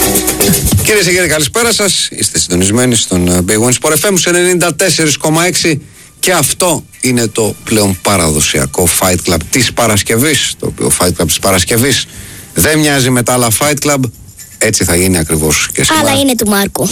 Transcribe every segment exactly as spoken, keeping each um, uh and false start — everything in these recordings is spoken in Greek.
Κυρίες και κύριοι, καλησπέρα σας. Είστε συντονισμένοι στον Big Win Sport εφ εμ σε ενενήντα τέσσερα κόμμα έξι και αυτό είναι το πλέον παραδοσιακό Fight Club της Παρασκευής. Το οποίο Fight Club της Παρασκευής δεν μοιάζει με τα άλλα Fight Club. Έτσι θα γίνει ακριβώς και σήμερα. Αλλά είναι του Μάρκου.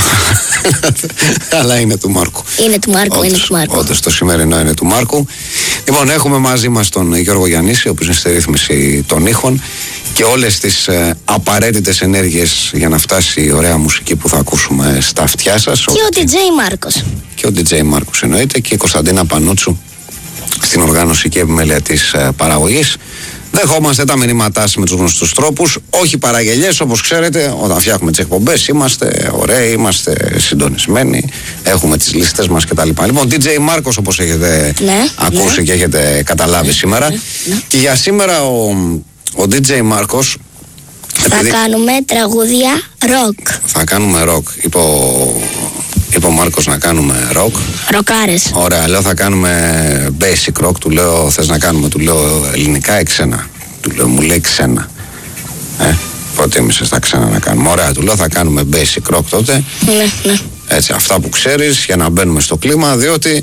Αλλά είναι του Μάρκου. Είναι του Μάρκου, όντως, είναι του Μάρκου. Όντως, το σημερινό είναι του Μάρκου. Λοιπόν, έχουμε μαζί μας τον Γιώργο Γιαννίση, ο οποίος είναι στη ρύθμιση των ήχων και όλες τις ε, απαραίτητες ενέργειες για να φτάσει η ωραία μουσική που θα ακούσουμε στα αυτιά σας. Και ο ντι τζέι Μάρκος. Και ο ντι τζέι Μάρκος εννοείται και η Κωνσταντίνα Πανούτσου στην οργάνωση και επιμέλεια της ε, παραγωγής. Δεχόμαστε τα μηνύματά σας με τους γνωστούς τρόπους, όχι παραγγελιές, όπως ξέρετε. Όταν φτιάχνουμε τις εκπομπές είμαστε ωραίοι, είμαστε συντονισμένοι, έχουμε τις λίστες μας κτλ. Λοιπόν, ντι τζέι Μάρκος, όπως έχετε ναι, ακούσει ναι. και έχετε καταλάβει ναι, σήμερα. Ναι, ναι. Και για σήμερα ο, ο ντι τζέι Μάρκος θα επειδή... κάνουμε τραγούδια rock. Θα κάνουμε rock. Είπε ο, είπε ο Μάρκος να κάνουμε rock. Ροκάρες. Ωραία, λέω θα κάνουμε basic rock. Του λέω θες να κάνουμε, του λέω ελληνικά ή ξένα. Του λέω, μου λέει ξένα. Ε, προτίμησες τα ξένα να κάνουμε. Ωραία, του λέω θα κάνουμε basic rock τότε. Ναι, ναι. Έτσι, αυτά που ξέρεις για να μπαίνουμε στο κλίμα, διότι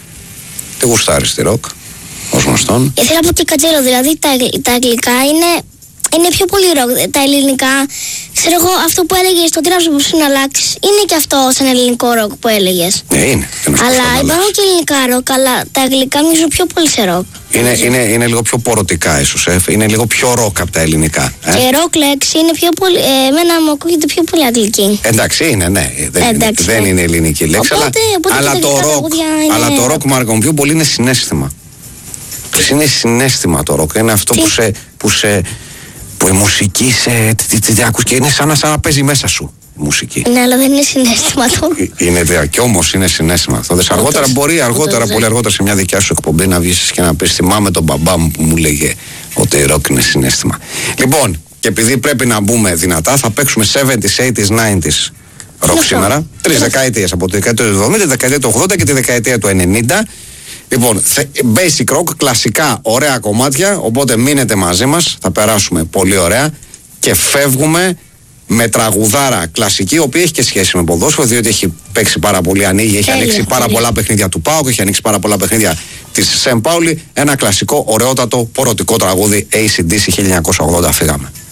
τι γουστάρεις τη rock, ως γνωστόν. Ήθελα να πω και κατσέλο, δηλαδή τα, τα αγγλικά είναι... Είναι πιο πολύ ροκ. Τα ελληνικά, ξέρω εγώ, αυτό που έλεγες στο τράψο που σου να αλλάξει, είναι και αυτό σαν ελληνικό ροκ που έλεγες. Ναι, είναι. Αλλά υπάρχουν και ελληνικά ροκ, αλλά τα αγγλικά μοιάζουν πιο πολύ σε ροκ. Είναι, είναι, είναι λίγο πιο πορωτικά, ίσως. Ε. Είναι λίγο πιο ροκ από τα ελληνικά. Ε. Και ροκ λέξη είναι πιο πολύ. Ε, εμένα μου ακούγεται πιο πολύ αγγλική. Εντάξει, είναι, ναι. Δεν, Εντάξει, είναι, δεν είναι ελληνική λέξη. Οπότε, αλλά οπότε αλλά, το rock, είναι... αλλά το ροκ, Μάρκο, πιο πολύ είναι συναίσθημα. Είναι συναίσθημα το ροκ. Είναι αυτό που σε. Που σε που η μουσική σε τι ακούς και είναι σαν να, σαν να παίζει μέσα σου η μουσική. Ναι, αλλά δεν είναι συναίσθημα το. Είναι και όμως είναι συναίσθημα αυτό. Δες, αργότερα μπορεί, αργότερα, πολύ αργότερα σε μια δικιά σου εκπομπή να βγεις και να πεις θυμάμαι τον μπαμπά μου που μου λέγε ότι η ροκ είναι συναίσθημα. Λοιπόν, και επειδή πρέπει να μπούμε δυνατά, θα παίξουμε εβδομήντα, ογδόντα, ενενήντα ροκ σήμερα. Τρεις δεκαετίες, από τη δεκαετία του εβδομήντα, τη δεκαετία του ογδόντα και τη δεκαετία του ενενήντα. Λοιπόν, basic rock, κλασικά ωραία κομμάτια, οπότε μείνετε μαζί μας, θα περάσουμε πολύ ωραία και φεύγουμε με τραγουδάρα κλασική, η οποία έχει και σχέση με ποδόσφαιρο, διότι έχει παίξει πάρα πολύ, ανοίγει, έχει ανοίξει πάρα τέλεια. πολλά παιχνίδια του ΠΑΟΚ, έχει ανοίξει πάρα πολλά παιχνίδια της Σεν Πάουλη, ένα κλασικό, ωραιότατο, πορωτικό τραγούδι έι σι ντι σι χίλια εννιακόσια ογδόντα, φύγαμε.